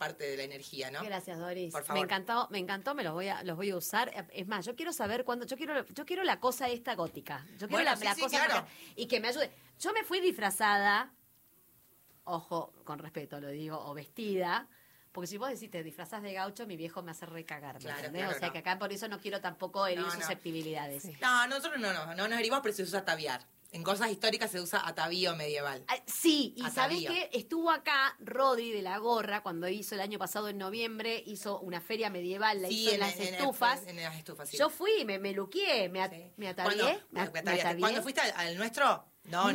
parte de la energía, ¿no? Gracias, Doris. Por favor. Me encantó, los voy a usar. Es más, yo quiero saber cuándo, yo quiero la cosa esta gótica. Yo quiero Bueno, la sí, cosa claro. y que me ayude. Yo me fui disfrazada, ojo, con respeto lo digo, o vestida. Porque si vos decís te disfrazás de gaucho, mi viejo me hace recagar, ¿me entendés? Claro, o sea, no. que acá por eso no quiero tampoco herir No. susceptibilidades. Sí. No, nosotros no nos herimos, pero se usa ataviar. En cosas históricas se usa atavío medieval. Sí, y Atavío. ¿sabés qué? Estuvo acá Rodri de la Gorra cuando hizo el año pasado en noviembre, hizo una feria medieval, la hizo en las estufas. En las estufas, sí. Yo fui, me luqueé, me atavié. Me ataviaste. ¿Cuándo fuiste al nuestro? No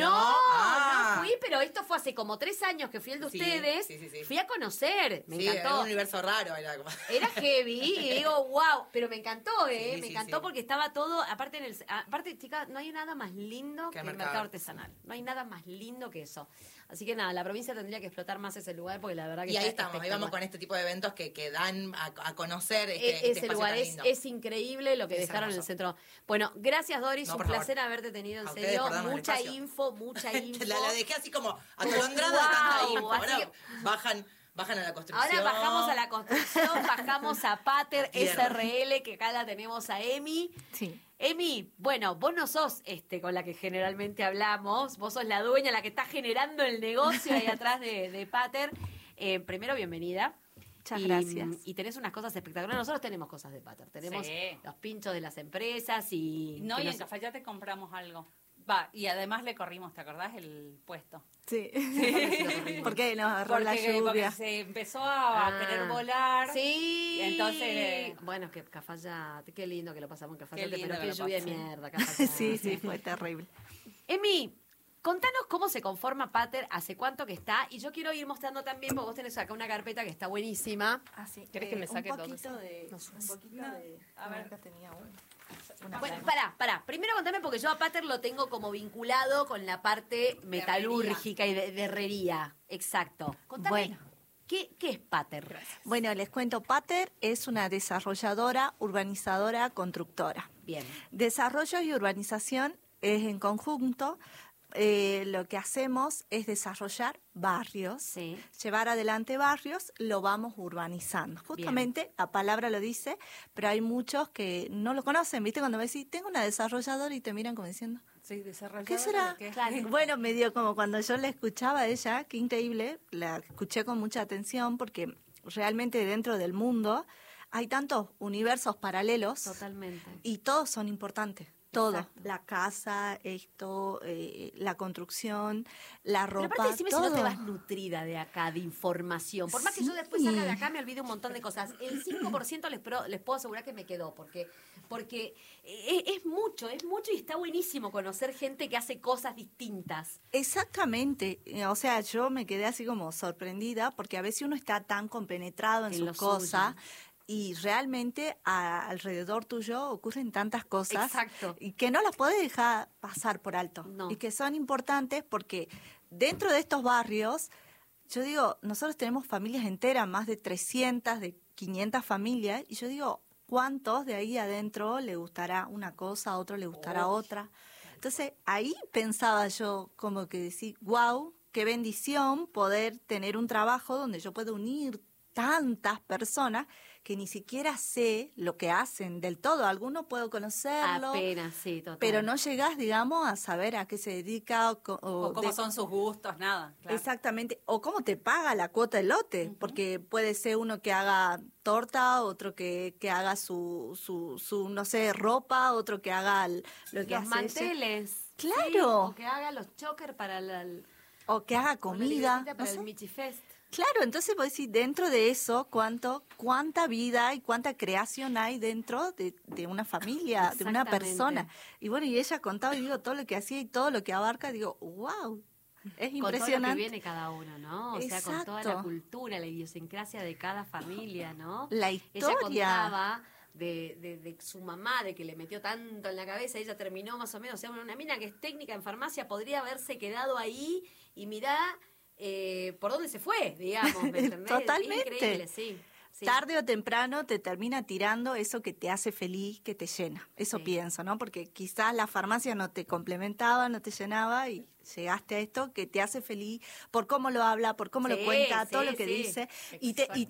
fui, pero esto fue hace como 3 años que fui el de ustedes. Sí. Fui a conocer, me encantó. Era un universo raro. Era heavy y digo, wow, pero me encantó, me encantó sí. porque estaba todo, aparte, chicas, no hay nada más lindo que el mercado artesanal. No hay nada más lindo que eso. Así que nada, la provincia tendría que explotar más ese lugar porque la verdad que y ahí estamos, ahí vamos con este tipo de eventos que dan a conocer ese lugar. Es increíble lo que dejaron hermoso. en el centro. Bueno, gracias, Doris, un placer favor. haberte tenido, en A serio. ustedes, Mucha info. La dejé así como atolondrada de tanta info. Ahora bajan a la construcción. Ahora bajamos a la construcción, bajamos a Pater SRL, que acá la tenemos a Emi. Sí. Emi, bueno, vos no sos con la que generalmente hablamos, vos sos la dueña, la que está generando el negocio ahí atrás de Pater. Primero, bienvenida. Muchas gracias. Y tenés unas cosas espectaculares. Nosotros tenemos cosas de Pater. Tenemos los pinchos de las empresas y... No, y en Cafayate compramos algo. Y además le corrimos, ¿te acordás? El puesto. Sí. Porque nos agarró la lluvia. Porque se empezó a querer volar. Sí. Entonces... Bueno, que Cafayate, qué lindo que lo pasamos en Cafayate, Qué pero qué lindo que lo lluvia de pasé. mierda, Cafayate. Sí, fue terrible. Emi, contanos cómo se conforma Pater, hace cuánto que está, y yo quiero ir mostrando también, porque vos tenés acá una carpeta que está buenísima. Ah, sí. ¿Querés que me saque todo un eso? poquito de... A ver. Acá tenía uno. Bueno, pará. Primero contame, porque yo a Pater lo tengo como vinculado con la parte metalúrgica y de herrería. Exacto. Contame, Bueno. ¿qué es Pater? Bueno, les cuento, Pater es una desarrolladora, urbanizadora, constructora. Bien. Desarrollo y urbanización es en conjunto. Lo que hacemos es desarrollar barrios, llevar adelante barrios, lo vamos urbanizando. Justamente la palabra lo dice, pero hay muchos que no lo conocen, ¿viste? Cuando me decís, tengo una desarrolladora y te miran como diciendo, Sí, desarrolladora. ¿qué será? Claro. Bueno, medio como cuando yo la escuchaba a ella, qué increíble, la escuché con mucha atención porque realmente dentro del mundo hay tantos universos paralelos. Totalmente. Y todos son importantes. Todo, Exacto. la casa, la construcción, la ropa, Pero aparte decime todo. si no te vas nutrida de acá, de información. Por más que yo después salga de acá me olvide un montón de cosas. El 5% les puedo asegurar que me quedó, porque es mucho y está buenísimo conocer gente que hace cosas distintas. Exactamente, o sea, yo me quedé así como sorprendida, porque a veces uno está tan compenetrado en lo su cosa. suyo. Y realmente alrededor tuyo ocurren tantas cosas. Exacto. Y que no las podés dejar pasar por alto. No. Y que son importantes porque dentro de estos barrios, yo digo, nosotros tenemos familias enteras, más de 300, de 500 familias, y yo digo, ¿cuántos de ahí adentro le gustará una cosa, a otro le gustará otra? Entonces, ahí pensaba yo como que decir, wow, qué bendición poder tener un trabajo donde yo puedo unir tantas personas que ni siquiera sé lo que hacen del todo. Algunos puedo conocerlo, Apenas, sí, total. pero no llegás, digamos, a saber a qué se dedica O cómo son sus gustos, nada. Claro. Exactamente, o cómo te paga la cuota del lote, porque puede ser uno que haga torta, otro que haga su no sé, ropa, otro que haga lo que los hace manteles. Claro. Sí, o que haga los chokers para o que haga comida, para no el sé. Michi Fest. Claro, entonces vos decís, dentro de eso, cuánta vida y cuánta creación hay dentro de una familia, de una persona. Y bueno, y ella contaba, y digo, todo lo que hacía y todo lo que abarca, digo, wow, es impresionante. Con todo lo que viene cada uno, ¿no? O sea, con toda la Exacto. cultura, la idiosincrasia de cada familia, ¿no? La historia. Ella contaba de su mamá, de que le metió tanto en la cabeza, ella terminó más o menos, o sea, una mina que es técnica en farmacia podría haberse quedado ahí y mirá por dónde se fue, digamos, ¿me entendés? Totalmente. Es increíble, sí. Tarde o temprano te termina tirando eso que te hace feliz, que te llena. Eso pienso, ¿no? Porque quizás la farmacia no te complementaba, no te llenaba y llegaste a esto que te hace feliz por cómo lo habla, por cómo lo cuenta, todo lo que dice. Y te